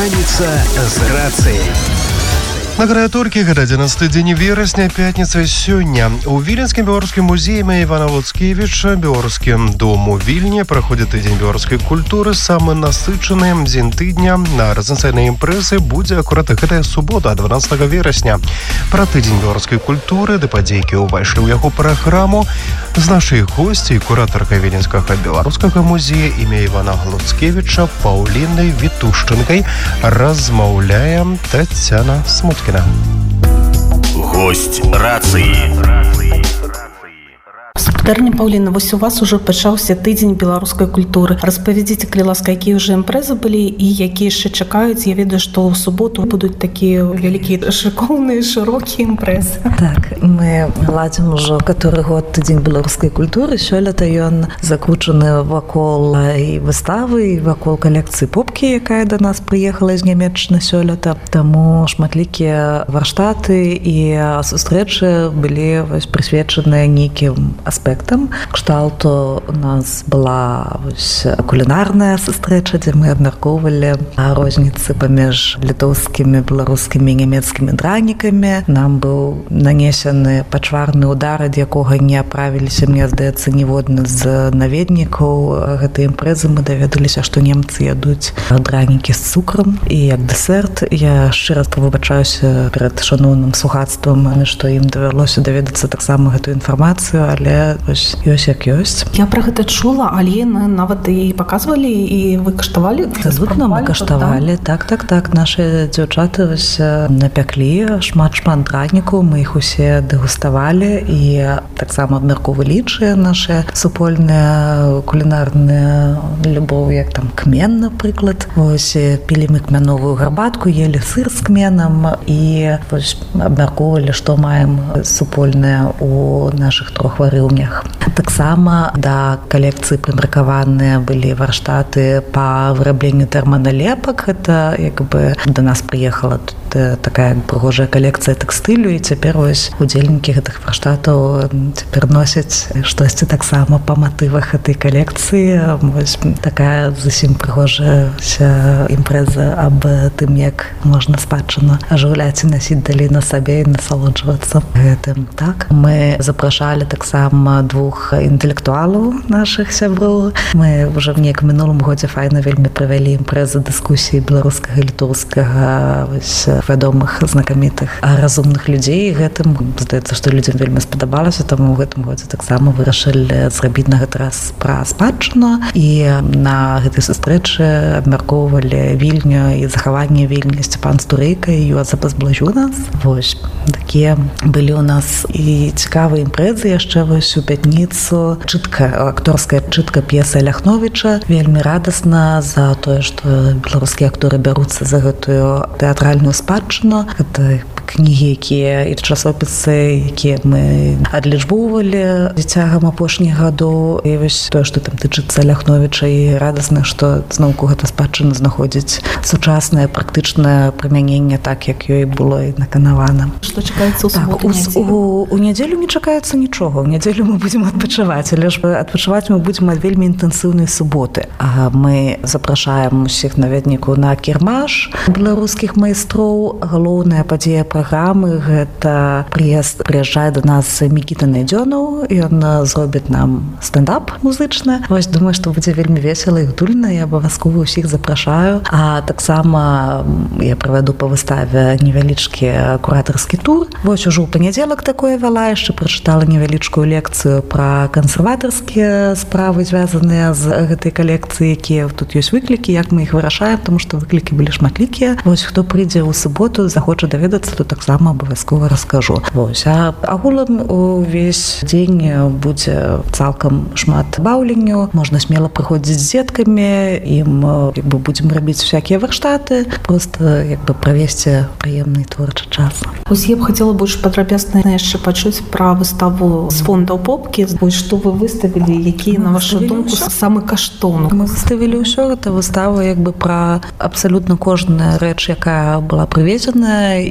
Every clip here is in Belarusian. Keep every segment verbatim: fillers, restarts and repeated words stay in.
Раніца з рацыяй. На Граторке, одиннадцатый дзень верасня, пятница сёння. У Віленскім беларускім музеі імя Івана Луцкевіча, беларускім дому Вільні, праходзіць тыдзень беларускай культуры, самы насычаны дзень тыдня. На разэнцыйнай імпрэзы будзе акурат гэтая субота, дванаццатага верасня. Пра тыдзень беларускай культуры ды падзейкі ўвайшлі ў яго праграму. З нашай госцей куратарка Віленскага беларускага музея імя Івана Луцкевіча Паўлінай Вітушчынкай размаўляе Тацяна Смуткіна. Гость рацыі. Спадарня Паўліна, вось у вас ужо пачаўся тыдзень беларускай культуры. Распавядзіце, калі ласка, якія ўжо імпрэзы былі і якія яшчэ чакаюць. Я ведаю, што ў суботу будуць такія вялікія шыкоўныя, шырокія імпрэзы. Так, мы ладзім ужо каторы год тыдзень беларускай культуры. Сёлета ён закручаны вакол і выставы, і вакол калекцыі попкі, якая да нас прыехала з Нямецчыны сёлета. Таму шматлікія варштаты і сустрэчы былі вось прысвечаныя нейкім аспектам. Кшталту у нас была вось кулінарная сустрэча, дзе мы абмяркоўвалі розніцы паміж літоўскімі, беларускімі і нямецкімі дранікамі. Нам быў нанесены пачварны удар, ад якога не аправіліся, мне здаецца, ніводны з наведнікаў гэтай імпрэзы. Мы даведаліся, што немцы ядуць дранікі з цукрам і як дэсерт. Я шчыра выбачаюся перад шаноўным слухацтвам, што ім давялося даведацца таксама гэтую інфармацыю, але ёсць як ёсць. Я пра гэта чула, але нават і паказвалі, і вы каштавалі? Абсалютна мы каштавалі. Так, так, так. Нашы дзяўчаты вось напяклі шмат-шмат дранікаў, мы іх усе дэгуставалі і таксама абмяркоўвалі іншыя нашы супольныя кулінарныя любоў, як там кмен, напрыклад. Вось пілі мы кмяновую гарбатку, ели сыр з кменам і вось абмяркоўвалі, што маем супольнае у нашых трох варыўнях. Таксама да калекцыі прымеркаваныя былі варштаты па вырабленню тэрманалепак. Гэта як бы да нас прыехала тут такая прыгожая калекцыя тэкстылю, і цяпер вось удзельнікі гэтых варштатаў цяпер носяць штосьці таксама па матывах гэтай калекцыі. Вось такая зусім прыгожая імпрэза аб тым, як можна спадчыну ажыўляць і насіць далей на сабе і насалоджвацца гэтым. Так, мы запрашалі таксама двух інтэлектуалаў нашых сяброў. Мы ўжо в нейкім мінулым годзе файна вельмі правялі імпрэзы дыскусіі беларускага і літоўскага вось вядомых знакамітых разумных людзей. Гэтым здаецца, што людзям вельмі спадабалася, таму ў гэтым годзе таксама вырашылі зрабіць на гэты раз пра спадчыну, і на гэтай сустрэчы абмяркоўвалі Вільню і захаванне Вільні Сцяпан Стурэйка і Йозап Блажунас. Вось такія былі ў нас і цікавыя імпрэзы. Яшчэ вось у пятніцу чытка, акторская чытка п'есы Ляхновіча. Вельмі радасна за тое, што беларускія акторы бяруцца за гэтую тэатральную спадчыну. Гэта кнігі, якія і часопісы, якія мы адлічбоўвалі цягам апошніх гадоў. І вось тое, што там тычыцца Ляхновіча, і радасна, што зноўку гэта спадчына знаходзіць сучаснае практычнае прымяненне, так як ёй было і наканавана. Што чакаецца ў суботу, нядзелю? У, у нядзелю не чакаецца нічога. У нядзелю мы будзем адпачываць, але ж адпачываць мы будзем ад вельмі інтэнсіўнай суботы. А мы запрашаем усіх наведнікаў на кірмаш беларускіх майстроў. Галоўная падзея праграмы — гэта прыезд, прыязджае да нас Мікіта Найдзёнаў, ён зробіць нам стендап музычны. Вось думаю, што будзе вельмі весела і гутульна, я абавязкова ўсіх запрашаю. А таксама я правяду па выставе невялічкі куратарскі тур. Вось ужо ў панядзелак такое вяла, яшчэ прачытала невялічкую лекцыю пра кансерватарскія справы, звязаныя з гэтай калекцыі, якія тут ёсць выклікі, як мы іх вырашаем, таму што выклікі былі шматлікія. Вось хто прыйдзе ў суботу, захоча даведацца, то таксама абавязкова раскажу. Вось, а агулам увесь дзень будзе цалкам шмат баўленню, можна смела прыходзіць з дзеткамі, ім як бы будзем рабіць всякія варштаты, просто як бы правесці прыемны творчы час. Вось я б хацела больш падрабязна яшчэ пачуць пра выставу з фондаў попкі. Вось што вы выставілі, якія, на вашу думку, самы каштоўны? Мы выставілі ўсё. Гэта выстава як бы пра абсалютна кожная рэч, якая была прывезена, і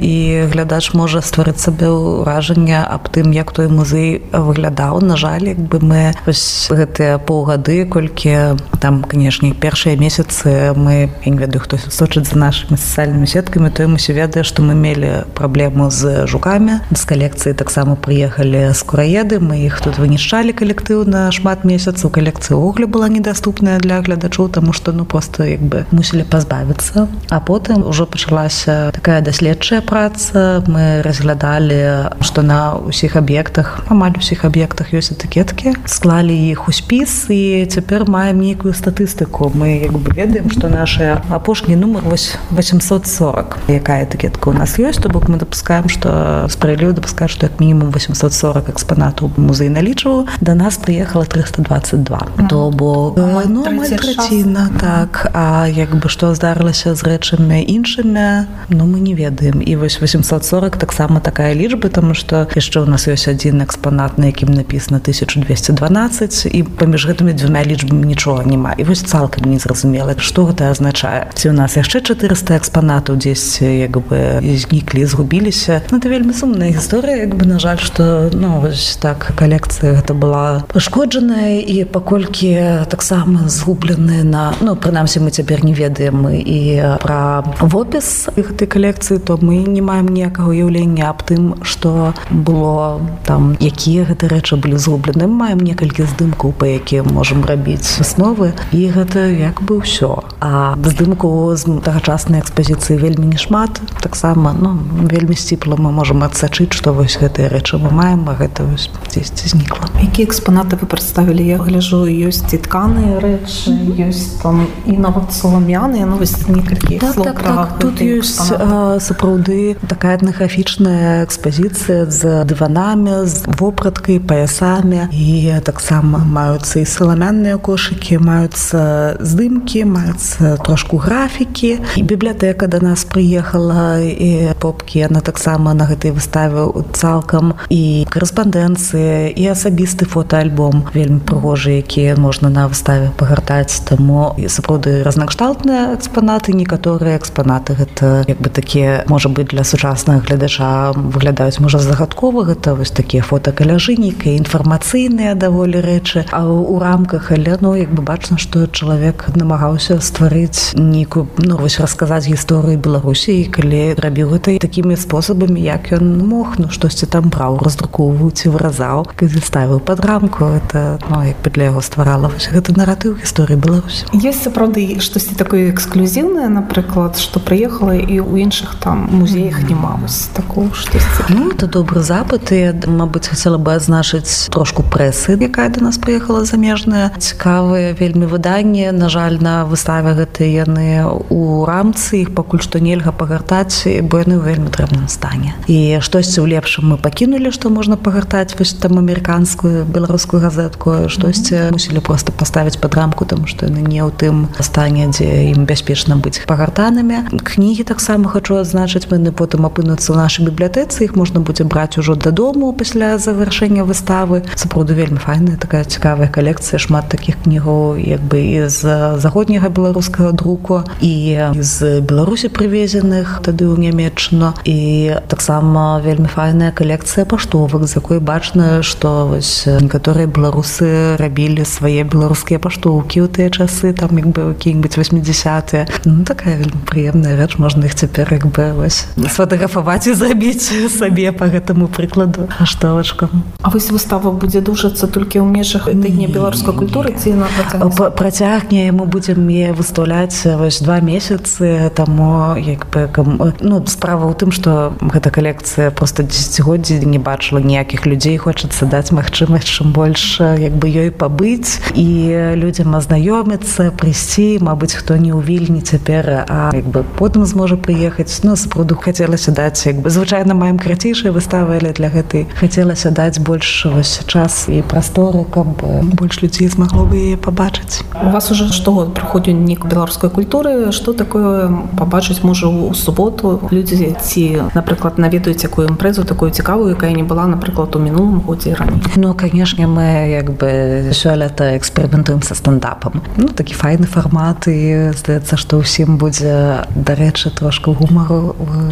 глядач можа стварыць сабе ўражанне аб тым, як той музей выглядаў. На жаль, як бы мы вось гэтыя паўгады, колькі там, канешне, першыя месяцы мы, я не ведаю, хто сочыць за нашымі сацыяльнымі сеткамі, то ім усе ведае, што мы мелі праблему з жукамі. З калекцыі таксама прыехалі скураеды, мы іх тут вынішчалі калектыўна шмат месяцаў. Калекцыя ўвогуле была недаступная для глядачоў, таму што ну проста як бы мусілі пазбавіцца. А потым ужо пачалася такая даследчая праца. Мы разглядалі, што на ўсіх аб'ектах, амаль усіх аб'ектах ёсць этыкеткі, склалі іх у спіс і цяпер маем нейкую статыстыку. Мы як бы ведаем, што наш апошні нумар вось восемьсот сорок. Якая этыкетка у нас ёсць, то бок мы дапускаем, што справядліва дапускаць, што як мінімум восемьсот сорок экспанатаў музей налічваў. Да нас прыехала триста двадцать два. Mm. То бок ну, траціна, так. А як бы што здарылася з рэчамі іншымі, ну мы не ведаем. І вось восемьсот сорок таксама такая лічба, таму што яшчэ у нас ёсць адзін экспанат, на якім напісана тысяча двести дванадцать, і паміж гэтымі дзвюма лічбамі нічога няма. І вось цалкам незразумела, што гэта азначае. Ці у нас яшчэ чатырыста экспанатаў дзесьці як бы зніклі, згубіліся. Ну, это вельмі сумная гісторыя, як бы на жаль, што ну вось так калекцыя гэта была пашкоджаная і паколькі таксама згублены на, ну прынамсі мы цяпер не ведаем і пра вопіс гэтай калекцыі, то мы не маем ніякага ўяўлення аб тым, што было там, якія гэта рэчы былі згублены. Мы маем некалькі здымкаў, па якім можам рабіць высновы, і гэта як бы ўсё. А здымкаў з тагачаснай экспазіцыі вельмі не шмат. Таксама ну вельмі сціпла мы можам адсачыць, што вось гэтыя рэчы мы маем, а гэта вось дзесьці знікла. Якія экспанаты вы прадставілі? Я гляжу, ёсць і тканыя рэчы, mm-hmm. ёсць там і нават саламяныя, ну вось некалькі так, слоў так, пра так. Тут ёсць а, сапраўды такая этнаграфічная экспазіцыя з дыванамі, з вопраткай, паясамі, і таксама маюцца і саламяныя кошыкі, маюцца здымкі, маюцца трошку графікі. І бібліятэка да нас прыехала, і попкі, яна таксама на гэтай выставе цалкам, і карэспандэнцыя, і асабісты фотоальбом вельмі прыгожы, які можна на выставе пагартаць. Таму сапраўды разнакшталтныя экспанаты, некаторыя экспанаты гэта як бы такія, можа быць, для сучаснага глядача выглядаюць можа загадкова, гэта вось такія фотакаляжы, нейкія інфармацыйныя даволі рэчы, а ў рамках, але ну як бы бачна, што чалавек намагаўся стварыць нейкую, ну вось расказаць гісторыю Беларусі, і калі рабіў гэта такімі спосабамі, як ён мог, ну штосьці там браў, раздрукоўваў ці выразаў, калі ставіў пад рамку, это ну як бы для яго стварала вось гэта наратыў гісторыі Беларусі. Ёсць сапраўды штосьці такое эксклюзіўнае, напрыклад, што прыехала і ў іншых там музеях няма вось такого штосьці. Ну, это добры запыт, і, мабыць, хацела бы адзначыць трошку прэсы, якая да нас прыехала замежная. Цікавыя вельмі выданні. На жаль, на выставе гэтыя яны ў рамцы, іх пакуль што нельга пагартаць, бо яны ў вельмі дрэнным стане. І штосьці ў лепшым мы пакінулі, што можна пагартаць, вось там амерыканскую, беларускую газетку, штосьці мусілі проста паставіць пад рамку, таму што яны не ў тым стане, дзе ім бяспечна быць пагартанымі. Кнігі таксама хачу адзначыць, яны потым апынуцца ў нашай бібліятэцы, іх можна будзе браць ужо дадому пасля завяршэння выставы. Сапраўды вельмі файная такая цікавая калекцыя, шмат такіх кнігаў як бы і з заходняга беларускага друку, і з Беларусі прывезеных тады ў Нямецчыну, і таксама вельмі файная калекцыя паштовак, з якой бачна, што вось некаторыя беларусы рабілі свае беларускія паштоўкі ў тыя часы, там як бы які-небудзь восьмідзесятыя. Ну такая вельмі прыемная рэч, можна іх цяпер як бы вось сфотаграфаваць і зрабіць сабе па гэтаму прыкладу паштовачкам. А вось выстава будзе дужацца толькі ў межах тыдня беларускай культуры ці на працягне? Працягне, мы будзем яе выстаўляць вось два месяцы, таму як бы ну справа ў тым, што гэта калекцыя проста дзесяцігоддзі не бачыла ніякіх людзей, хочацца даць магчымасць чым больш як бы ёй пабыць і людзям азнаёміцца, прыйсці, мабыць, хто не ў Вільні цяпер, а як бы потым зможа прыехаць. Ну сапраўды хацелася даць як бы звычайна маем карацейшыя выставы, але для гэтай хацелася даць больш вось час і прасторы, каб больш людзей змагло бы яе пабачыць. У вас уже штогод праходзіць днік беларускай культуры. Што такое пабачыць можа ў суботу людзі, ці напрыклад наведаюць якую імпрэзу такую цікавую, якая не была напрыклад у мінулым годзе раней? Ну канешне, мы як бы сёлета эксперыментуем са стендапам. Ну такі файны фармат, і здаецца, што ўсім будзе дарэчы трошку гумару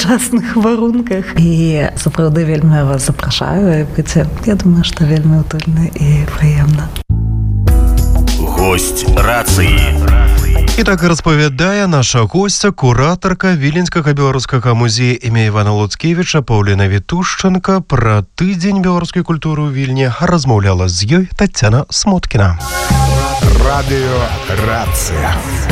сучасных варунках. І сапраўды вельмі вас запрашаю, і будзе, я думаю, што вельмі утульна і прыемна. Гость рацыі. І так распавядае наша гостя, куратарка Віленскага беларускага музея імя Івана Луцкевіча Паўліна Вітушчанка. Пра тыдзень беларускай культуры ў Вільні размаўляла з ёй Таццяна Смоткіна. Радыё Рацыя.